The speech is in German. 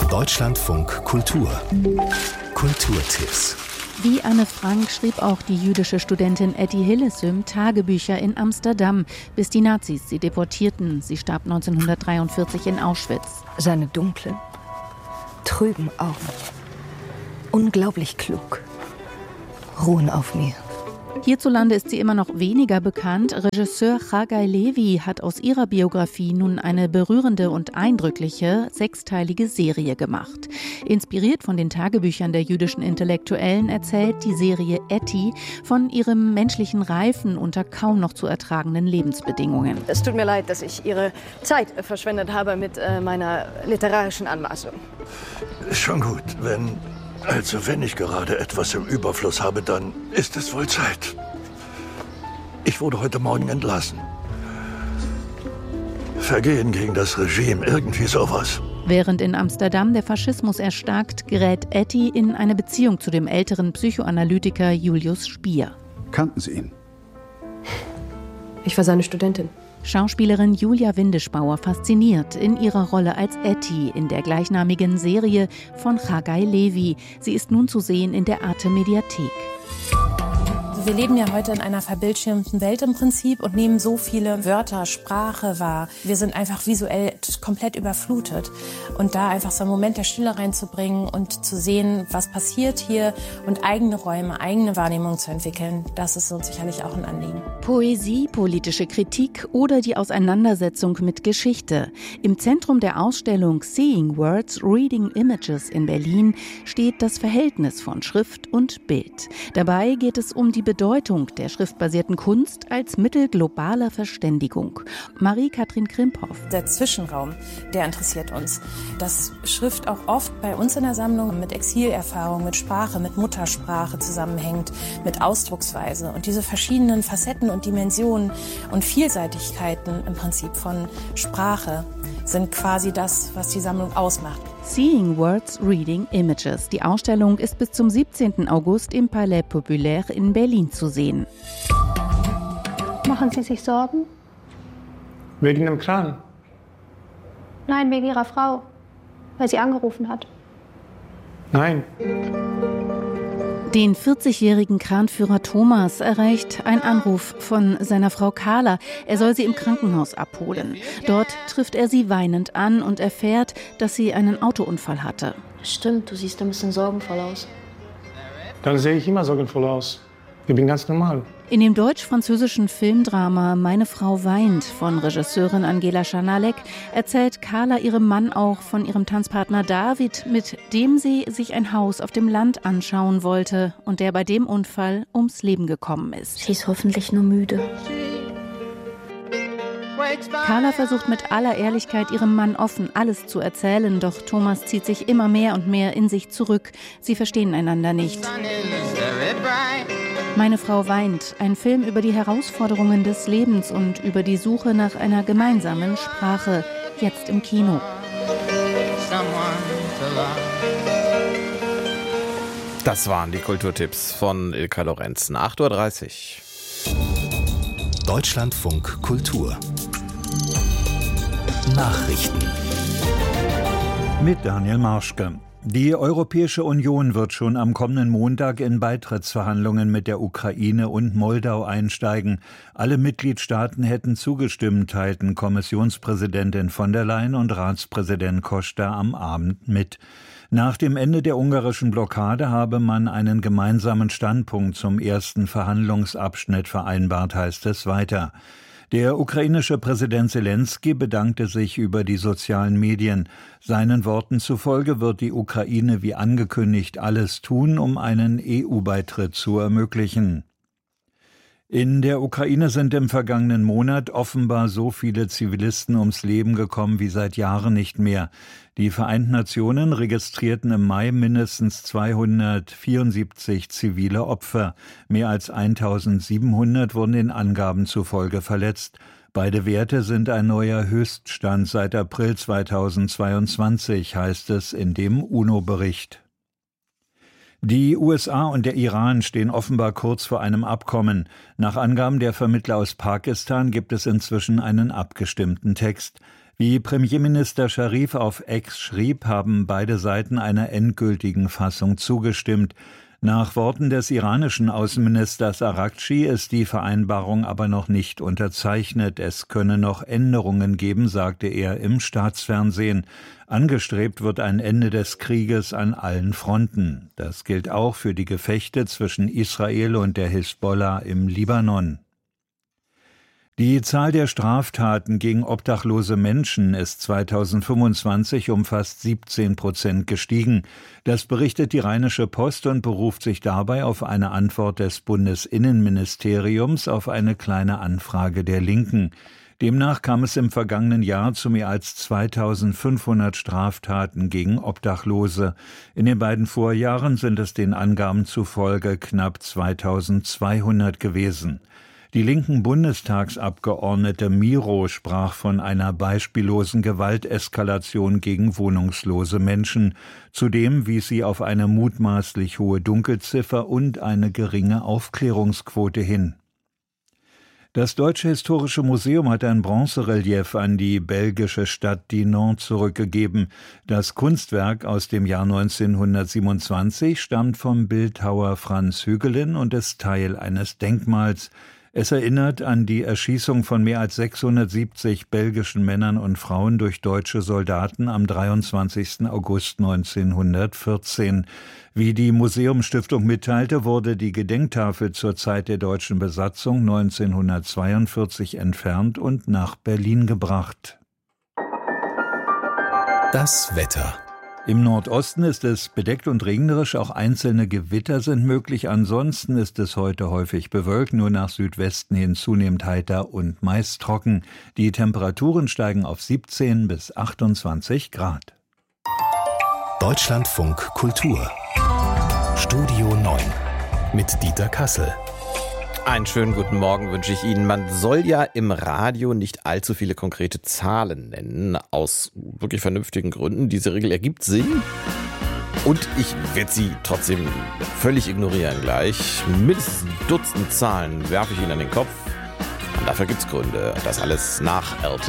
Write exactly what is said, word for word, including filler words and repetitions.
Deutschlandfunk Kultur. Kulturtipps. Wie Anne Frank schrieb auch die jüdische Studentin Etty Hillesum Tagebücher in Amsterdam, bis die Nazis sie deportierten. Sie starb neunzehnhundertdreiundvierzig in Auschwitz. Seine dunklen, trüben Augen, unglaublich klug, ruhen auf mir. Hierzulande ist sie immer noch weniger bekannt. Regisseur Chagai Levi hat aus ihrer Biografie nun eine berührende und eindrückliche sechsteilige Serie gemacht. Inspiriert von den Tagebüchern der jüdischen Intellektuellen erzählt die Serie Etty von ihrem menschlichen Reifen unter kaum noch zu ertragenden Lebensbedingungen. Es tut mir leid, dass ich Ihre Zeit verschwendet habe mit äh, meiner literarischen Anmaßung. Schon gut, wenn... Also wenn ich gerade etwas im Überfluss habe, dann ist es wohl Zeit. Ich wurde heute Morgen entlassen. Vergehen gegen das Regime, irgendwie sowas. Während in Amsterdam der Faschismus erstarkt, gerät Etty in eine Beziehung zu dem älteren Psychoanalytiker Julius Spier. Kannten Sie ihn? Ich war seine Studentin. Schauspielerin Julia Windischbauer fasziniert in ihrer Rolle als Etty in der gleichnamigen Serie von Chagai Levi. Sie ist nun zu sehen in der Arte Mediathek. Wir leben ja heute in einer verbildschirmten Welt im Prinzip und nehmen so viele Wörter, Sprache wahr. Wir sind einfach visuell komplett überflutet. Und da einfach so einen Moment der Stille reinzubringen und zu sehen, was passiert hier und eigene Räume, eigene Wahrnehmung zu entwickeln, das ist uns sicherlich auch ein Anliegen. Poesie, politische Kritik oder die Auseinandersetzung mit Geschichte. Im Zentrum der Ausstellung Seeing Words, Reading Images in Berlin steht das Verhältnis von Schrift und Bild. Dabei geht es um die Bedeutung der schriftbasierten Kunst als Mittel globaler Verständigung. Marie-Kathrin Krimphoff. Der Zwischenraum, der interessiert uns. Dass Schrift auch oft bei uns in der Sammlung mit Exilerfahrung, mit Sprache, mit Muttersprache zusammenhängt, mit Ausdrucksweise. Und diese verschiedenen Facetten und Dimensionen und Vielseitigkeiten im Prinzip von Sprache sind quasi das, was die Sammlung ausmacht. Seeing Words, Reading Images. Die Ausstellung ist bis zum siebzehnten August im Palais Populaire in Berlin zu sehen. Machen Sie sich Sorgen? Wegen dem Kran? Nein, wegen Ihrer Frau, weil sie angerufen hat. Nein. Den vierzigjährigen Kranführer Thomas erreicht ein Anruf von seiner Frau Carla. Er soll sie im Krankenhaus abholen. Dort trifft er sie weinend an und erfährt, dass sie einen Autounfall hatte. Stimmt, du siehst ein bisschen sorgenvoll aus. Dann sehe ich immer sorgenvoll aus. Ich bin ganz normal. In dem deutsch-französischen Filmdrama Meine Frau weint von Regisseurin Angela Schanalek erzählt Carla ihrem Mann auch von ihrem Tanzpartner David, mit dem sie sich ein Haus auf dem Land anschauen wollte und der bei dem Unfall ums Leben gekommen ist. Sie ist hoffentlich nur müde. Carla versucht mit aller Ehrlichkeit ihrem Mann offen alles zu erzählen, doch Thomas zieht sich immer mehr und mehr in sich zurück. Sie verstehen einander nicht. Meine Frau weint, ein Film über die Herausforderungen des Lebens und über die Suche nach einer gemeinsamen Sprache, jetzt im Kino. Das waren die Kulturtipps von Ilka Lorenzen. acht Uhr dreißig. Deutschlandfunk Kultur. Nachrichten. Mit Daniel Marschke. Die Europäische Union wird schon am kommenden Montag in Beitrittsverhandlungen mit der Ukraine und Moldau einsteigen. Alle Mitgliedstaaten hätten zugestimmt, teilten Kommissionspräsidentin von der Leyen und Ratspräsident Costa am Abend mit. Nach dem Ende der ungarischen Blockade habe man einen gemeinsamen Standpunkt zum ersten Verhandlungsabschnitt vereinbart, heißt es weiter. Der ukrainische Präsident Selenskyj bedankte sich über die sozialen Medien. Seinen Worten zufolge wird die Ukraine wie angekündigt alles tun, um einen E U-Beitritt zu ermöglichen. In der Ukraine sind im vergangenen Monat offenbar so viele Zivilisten ums Leben gekommen wie seit Jahren nicht mehr. Die Vereinten Nationen registrierten im Mai mindestens zweihundertvierundsiebzig zivile Opfer. Mehr als eintausendsiebenhundert wurden den Angaben zufolge verletzt. Beide Werte sind ein neuer Höchststand seit April zweitausendzweiundzwanzig, heißt es in dem UNO-Bericht. Die U S A und der Iran stehen offenbar kurz vor einem Abkommen. Nach Angaben der Vermittler aus Pakistan gibt es inzwischen einen abgestimmten Text. Wie Premierminister Scharif auf X schrieb, haben beide Seiten einer endgültigen Fassung zugestimmt. Nach Worten des iranischen Außenministers Araghchi ist die Vereinbarung aber noch nicht unterzeichnet. Es könne noch Änderungen geben, sagte er im Staatsfernsehen. Angestrebt wird ein Ende des Krieges an allen Fronten. Das gilt auch für die Gefechte zwischen Israel und der Hisbollah im Libanon. Die Zahl der Straftaten gegen obdachlose Menschen ist zweitausendfünfundzwanzig um fast siebzehn Prozent gestiegen. Das berichtet die Rheinische Post und beruft sich dabei auf eine Antwort des Bundesinnenministeriums auf eine kleine Anfrage der Linken. Demnach kam es im vergangenen Jahr zu mehr als zweitausendfünfhundert Straftaten gegen Obdachlose. In den beiden Vorjahren sind es den Angaben zufolge knapp zweitausendzweihundert gewesen. Die linken Bundestagsabgeordnete Miro sprach von einer beispiellosen Gewalteskalation gegen wohnungslose Menschen. Zudem wies sie auf eine mutmaßlich hohe Dunkelziffer und eine geringe Aufklärungsquote hin. Das Deutsche Historische Museum hat ein Bronzerelief an die belgische Stadt Dinant zurückgegeben. Das Kunstwerk aus dem Jahr neunzehnhundertsiebenundzwanzig stammt vom Bildhauer Franz Hügelin und ist Teil eines Denkmals. Es erinnert an die Erschießung von mehr als sechshundertsiebzig belgischen Männern und Frauen durch deutsche Soldaten am dreiundzwanzigsten August neunzehnhundertvierzehn. Wie die Museumsstiftung mitteilte, wurde die Gedenktafel zur Zeit der deutschen Besatzung neunzehnhundertzweiundvierzig entfernt und nach Berlin gebracht. Das Wetter. Im Nordosten ist es bedeckt und regnerisch, auch einzelne Gewitter sind möglich. Ansonsten ist es heute häufig bewölkt, nur nach Südwesten hin zunehmend heiter und meist trocken. Die Temperaturen steigen auf siebzehn bis achtundzwanzig Grad. Deutschlandfunk Kultur. Studio neun mit Dieter Kassel. Einen schönen guten Morgen wünsche ich Ihnen. Man soll ja im Radio nicht allzu viele konkrete Zahlen nennen, aus wirklich vernünftigen Gründen. Diese Regel ergibt Sinn und ich werde sie trotzdem völlig ignorieren gleich. Mindestens ein Dutzend Zahlen werfe ich Ihnen an den Kopf und dafür gibt es Gründe. Das alles nach R T